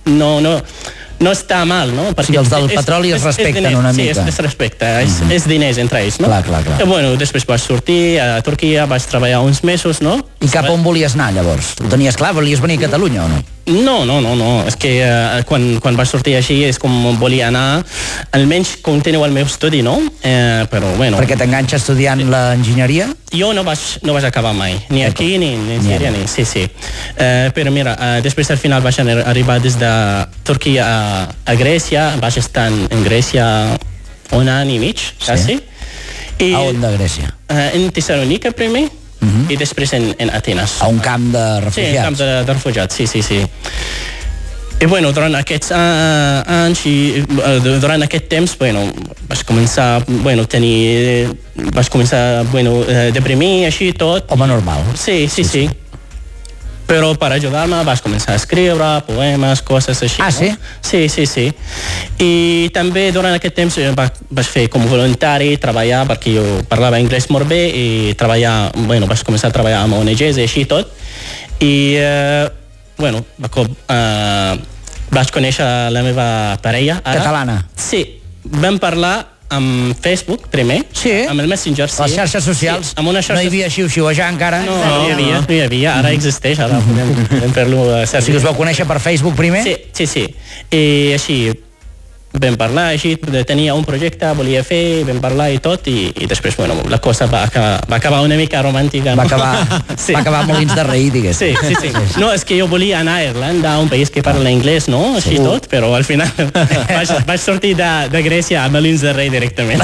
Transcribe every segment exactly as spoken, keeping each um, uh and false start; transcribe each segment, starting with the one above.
no, no, no està mal, no? Perquè sí, els del petroli es respecten una mica. Sí, es respecta, és, és diners entre ells, no? Clar, clar, clar. I, bueno, després vaig sortir a Turquia, vaig treballar uns mesos, no? I cap on volies anar, llavors? Ho tenies clar? Volies venir a Catalunya o no? No, no, no, no. És que uh, quan, quan vaig sortir així és com volia anar, almenys continuar el meu estudi, no? Eh, però, bueno... Perquè t'enganxa estudiant sí. l'enginyeria? Jo no vaig, no vaig acabar mai, ni aquí, ni, ni en Síria, ni... Sí, sí. Eh, però mira, uh, després al final vaig arribar des de Turquia a, a Grècia, vaig estar en Grècia un any i mig, quasi. Sí? I, a on de Grècia? Uh, en Tessalònica primer. Uh-huh. I després en, en Atenes. A un camp de refugiats. Sí, un camp de, de refugiats, sí, sí, sí. I bueno, durant aquests uh, anys i uh, durant aquest temps, bueno, vaig començar, bueno, tenir, vaig començar, bueno, uh, deprimir, així tot. Home normal. Sí, sí, sí. sí. Però per ajudar-me vaig començar a escriure poemes, coses així. Ah, sí? No? Sí, sí, sí. I també durant aquest temps vaig, vaig fer com voluntari, treballar, perquè jo parlava anglès molt bé, i treballar, bueno, vaig començar a treballar amb O N Ges i així tot. I, eh, bueno, eh, vaig conèixer la meva parella. Ara. Catalana? Sí. Vam parlar amb Facebook, primer. Sí? Amb el Messenger, sí. Les xarxes socials? Sí, amb una xarxa... No hi havia xiu-xiuejar encara? No, no, no hi havia, no hi havia. Ara existeix, ara podem, podem fer-lo servir. O sigui, us vau conèixer per Facebook primer? Sí, sí, sí. I així vam parlar, així tenia un projecte, volia fer, vam parlar i tot, i, i després, bueno, la cosa va acabar, va acabar una mica romàntica. Va acabar, sí. va acabar Molins de Rei, digues. Sí, sí, sí. No, és que jo volia anar a Irlanda, un país que parla anglès, no? Així sí. tot, però al final vaig, vaig sortir de, de Grècia a Molins de Rei directament.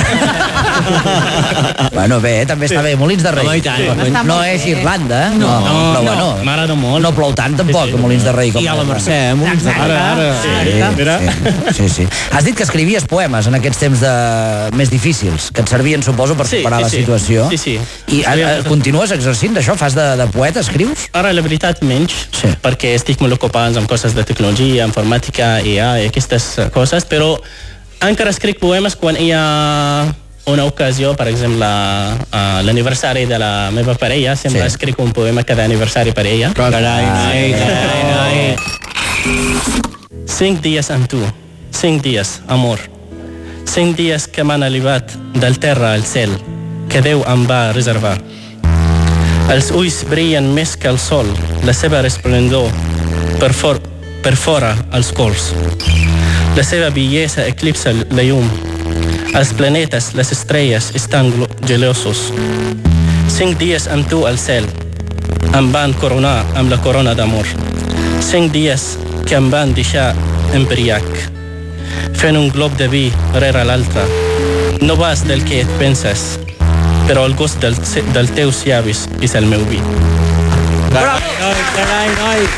Bueno, bé, també està bé, Molins de Rei. Sí. No és Irlanda, eh? No, no, no, no, no. M'agrada molt. No plou tant, tampoc, sí, sí. a Molins de Rei. Com I a la Mercè, eh? Molins de Rei. Ara, ara. Sí, sí, sí. Has dit que escrivies poemes en aquests temps de... més difícils, que et servien, suposo, per sí, superar sí, la sí. situació. Sí, sí. I a, a, continues exercint d'això? Fas de, de poeta, escrius? Ara, la veritat, menys, sí. perquè estic molt ocupat amb coses de tecnologia, informàtica i, ja, i aquestes coses, però encara escric poemes quan hi ha una ocasió, per exemple, a l'aniversari de la meva parella, sempre sí. escric un poema cada aniversari per ella. Carai, noi, carai, noi. Cinc dies amb tu, cinc dies, amor. Cinc dies que m'han elevat del terra al cel, que Déu em va reservar. Els ulls brillen més que el sol, la seva resplendor per, for, per fora els cols. La seva bellesa eclipsa la llum. Els planetes, les estrelles estan gelosos. Cinc dies amb tu al cel em van coronar amb la corona d'amor. Cinc dies que em van deixar embriac, fent un glob de vi rere l'altre. No vas del que et penses, però el gust del, del teus llavis és el meu vi. Bravo! Carai, noi!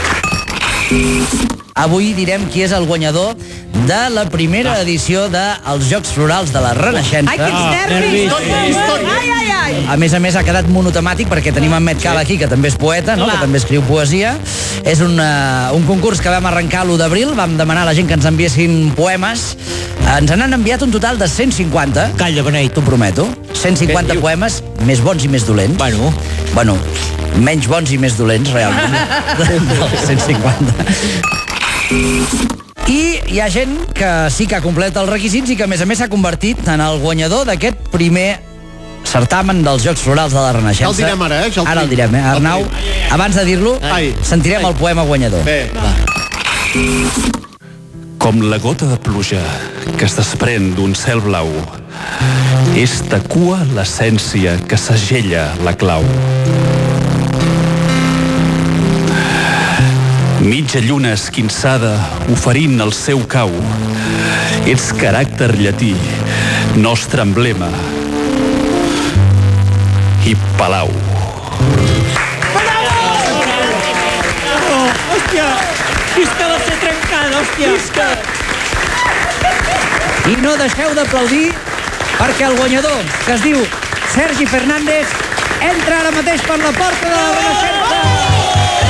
Avui direm qui és el guanyador de la primera edició dels Jocs Florals de la Renaixença. Ai, quins nervis! Ai, ai, ai! A més a més ha quedat monotemàtic perquè tenim en Metcal aquí, que també és poeta, no? que també escriu poesia. És un, uh, un concurs que vam arrencar l'u d'abril, vam demanar a la gent que ens enviessin poemes. Ens n'han enviat un total de cent cinquanta. Calla, beneit. T'ho prometo. cent cinquanta poemes, més bons i més dolents. Bueno. Bueno, menys bons i més dolents, realment. cent cinquanta. I hi ha gent que sí que ha complet els requisits i que a més a més s'ha convertit en el guanyador d'aquest primer certamen dels Jocs Florals de la Renaixença. Ja el direm ara, eh? Ja el ara el direm, eh? Arnau, abans de dir-lo, sentirem el poema guanyador. Bé. Com la gota de pluja que es desprèn d'un cel blau, és ta cua l'essència que segella la clau. Mitja lluna esquinçada oferint el seu cau, ets caràcter llatí, nostre emblema i palau. Oh, hòstia! Visca la ser trencada, hòstia! Visca! I no deixeu d'aplaudir perquè el guanyador, que es diu Sergi Fernández, entra ara mateix per la porta de la Renaixença.